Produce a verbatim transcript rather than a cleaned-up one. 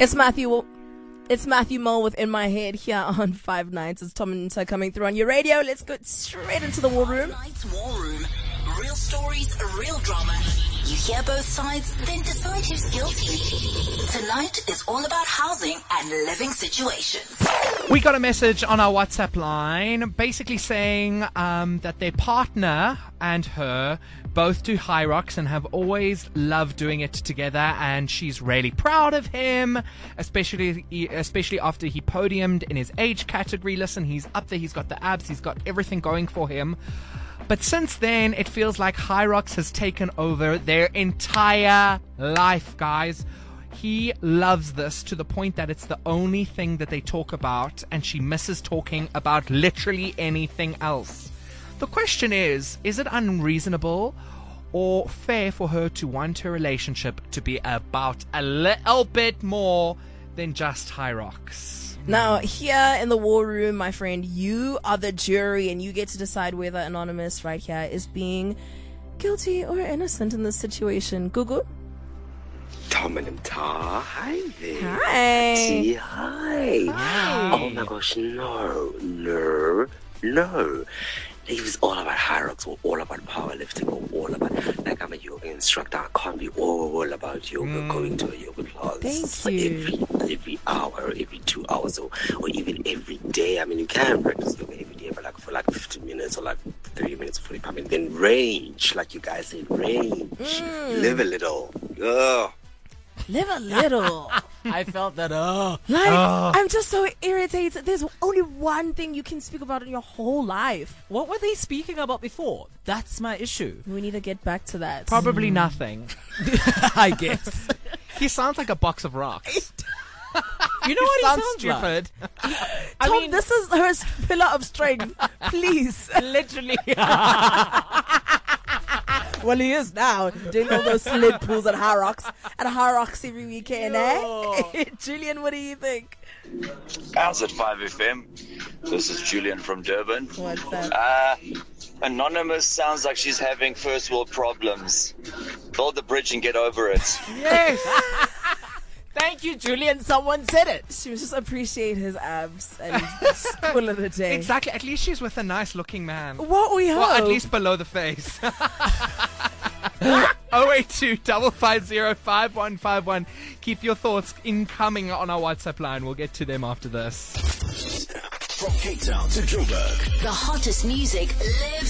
It's Matthew. It's Matthew Mull with In My Head here on Five Nights. It's Tom and Nita coming through on your radio. Let's go straight into the war room. Five Nights War Room. Real stories, real drama. You hear both sides, then decide who's guilty. Tonight is all about housing and living situations. We got a message on our WhatsApp line basically saying um, that their partner and her both do high rocks and have always loved doing it together, and she's really proud of him, especially especially after he podiumed in his age category. Listen, he's up there, he's got the abs, he's got everything going for him. But since then, it feels like High Rocks has taken over their entire life, guys. He loves this to the point that it's the only thing that they talk about, and she misses talking about literally anything else. The question is, is it unreasonable or fair for her to want her relationship to be about a little bit more than just High Rocks? Now, here in the war room, my friend, you are the jury, and you get to decide whether Anonymous right here is being guilty or innocent in this situation. Gugu? Tom and Nita, hi there. Hi. See, hi. Hi. Oh my gosh, no, no, no. It was all about high rocks, or all about powerlifting, or all about, like, I'm a yoga instructor. I can't be all about yoga, mm. going to a yoga class. Thank you. Every, every hour, or every two hours, or, or even every day. I mean, you can practice yoga every day, but like for like fifteen minutes, or like thirty minutes, forty-five minutes. Then range, like you guys said, range. Mm. Live a little. Ugh. Live a little. I felt that, oh. Like, oh. I'm just so irritated. There's only one thing you can speak about in your whole life. What were they speaking about before? That's my issue. We need to get back to that. Probably mm. nothing. I guess. He sounds like a box of rocks. You know what he sounds, sounds stupid. Like? I Tom, mean, this is her pillar of strength. Please. Literally. Well, he is now doing all those sled pulls at High Rocks at High Rocks every weekend, eh? Julian, what do you think? How's at five F M? This is Julian from Durban. What's that? Uh, Anonymous sounds like she's having first world problems. Build the bridge and get over it. Yes. Thank you, Julian. Someone said it. She was just appreciate his abs and call it a day. Exactly. At least she's with a nice-looking man. What we hope. Well, at least below the face. oh eight two, five five zero, five one five one. Keep your thoughts incoming on our WhatsApp line. We'll get to them after this. From Cape Town to Joburg, the hottest music lives